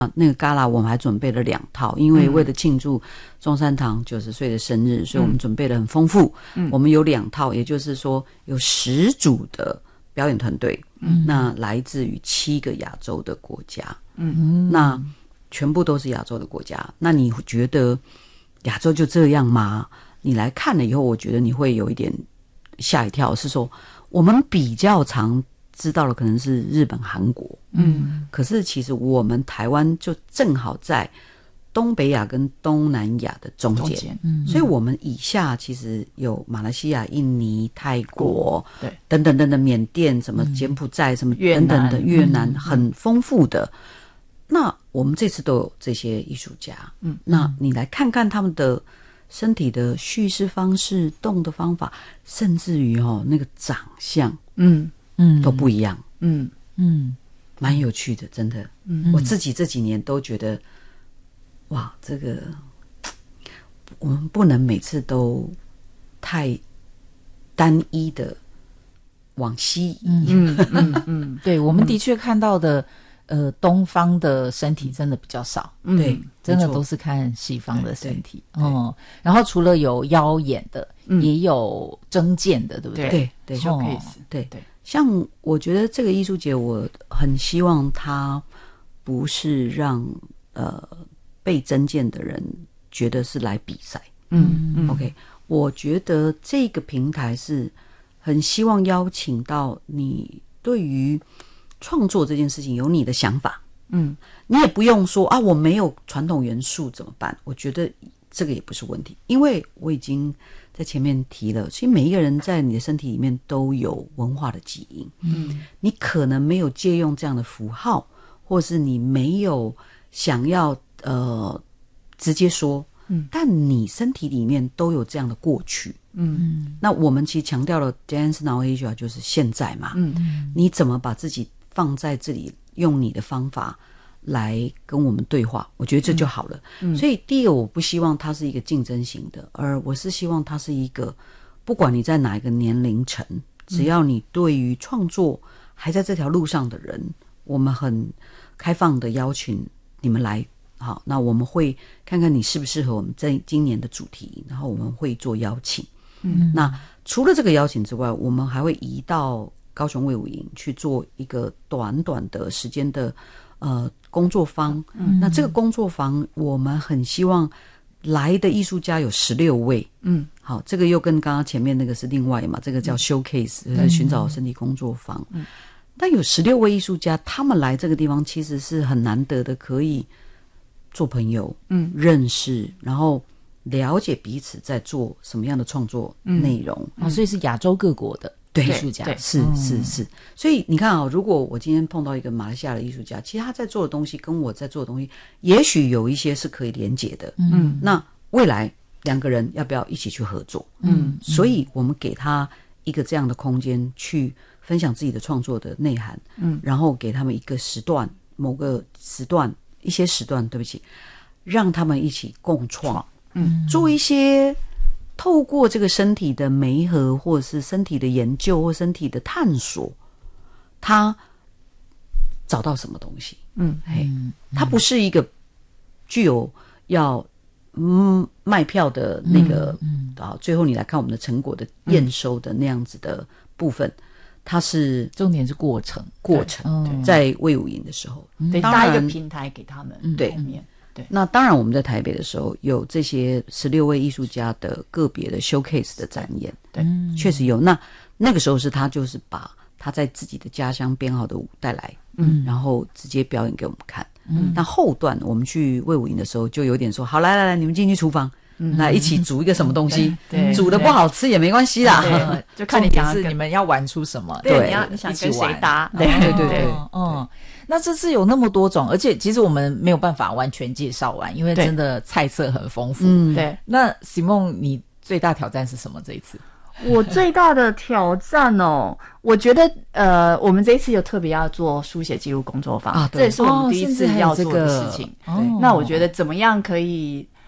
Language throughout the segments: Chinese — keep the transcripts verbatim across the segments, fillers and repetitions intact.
那个gala我们还准备了两套，因为为了庆祝中山堂九十岁的生日，所以我们准备的很丰富。嗯，我们有两套，也就是说有十组的表演团队，嗯，那来自于七个亚洲的国家，嗯，那全部都是亚洲的国家。那你觉得亚洲就这样吗？你来看了以后，我觉得你会有一点吓一跳，是说我们比较常知道的可能是日本、韩国，嗯，可是其实我们台湾就正好在东北亚跟东南亚的中间，中间嗯，所以我们以下其实有马来西亚、印尼、泰国，对，等等等等，缅甸、什么柬埔寨、嗯、什么等等的越南，嗯、很丰富的。那我们这次都有这些艺术家，嗯，那你来看看他们的身体的叙事方式、动的方法，甚至于哦那个长相，嗯。嗯，都不一样，嗯嗯，蛮有趣的，真的。嗯，我自己这几年都觉得，哇，这个我们不能每次都太单一的往西移。 嗯嗯嗯，对，我们的确看到的，呃，东方的身体真的比较少，嗯、对，真的都是看西方的身体。哦、嗯，然后除了有腰眼的，嗯、也有征件的，对不对？ 对对，就可以，对对。像我觉得这个艺术节，我很希望它不是让呃被征件的人觉得是来比赛。嗯嗯 ，OK， 我觉得这个平台是很希望邀请到你对于创作这件事情有你的想法。嗯，你也不用说啊，我没有传统元素怎么办？我觉得这个也不是问题，因为我已经在前面提了，其实每一个人在你的身体里面都有文化的基因。嗯，你可能没有借用这样的符号，或是你没有想要呃直接说，嗯，但你身体里面都有这样的过去。嗯，那我们其实强调了 Dance Now Asia 就是现在嘛。嗯，你怎么把自己放在这里，用你的方法来跟我们对话，我觉得这就好了。嗯、所以第一个，我不希望它是一个竞争型的，而我是希望它是一个，不管你在哪一个年龄层，只要你对于创作还在这条路上的人，我们很开放的邀请你们来。好，那我们会看看你适不适合我们在今年的主题，然后我们会做邀请。嗯，那除了这个邀请之外，我们还会移到高雄卫武营去做一个短短的时间的呃工作坊。嗯，那这个工作坊我们很希望来的艺术家有十六位。嗯，好，这个又跟刚刚前面那个是另外嘛，这个叫 showcase，嗯，寻找身体工作坊。嗯，但有十六位艺术家，他们来这个地方其实是很难得的，可以做朋友，嗯，认识，然后了解彼此在做什么样的创作内容。 嗯，哦，所以是亚洲各国的艺术家。 是是是，所以你看啊，如果我今天碰到一个马来西亚的艺术家，其实他在做的东西跟我在做的东西也许有一些是可以连结的。嗯，那未来两个人要不要一起去合作？嗯，所以我们给他一个这样的空间去分享自己的创作的内涵。嗯，然后给他们一个时段，某个时段一些时段对不起，让他们一起共创。嗯，做一些透过这个身体的媒合，或者是身体的研究，或身体的探索，他找到什么东西。嗯，嘿，他不是一个具有要嗯卖票的那个，嗯，啊，最后你来看我们的成果的验收的那样子的部分，它是重点是过程， 过程在卫武营的时候， 得搭一个平台给他们。 嗯，对。对，那当然我们在台北的时候有这些十六位艺术家的个别的 showcase 的展演。对，确实有。那那个时候是他就是把他在自己的家乡编好的舞带来，嗯，然后直接表演给我们看。嗯，那后段我们去卫武营的时候就有点说，好，来来来，你们进去厨房，嗯，来一起煮一个什么东西。对，煮的不好吃也没关系啦， 对，就看你讲是你们要玩出什么。 对，对，你要你想跟谁搭。 对对对对， 嗯。那这次有那么多种，而且其实我们没有办法完全介绍完，因为真的菜色很丰富。 嗯，对。 那 Simone 你最大挑战是什么？这一次？ 我最大的挑战哦，我觉得呃，我们这一次有特别要做书写记录工作坊啊，这也是我们第一次要做的事情。哦，那我觉得怎么样可以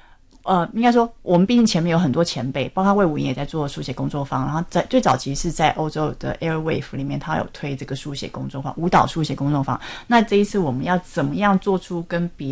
呃，应该说我们毕竟前面有很多前辈，包括魏武营也在做书写工作坊，然后在最早期是在欧洲的 Airwave 里面，他有推这个书写工作坊、舞蹈书写工作坊。那这一次我们要怎么样做出跟别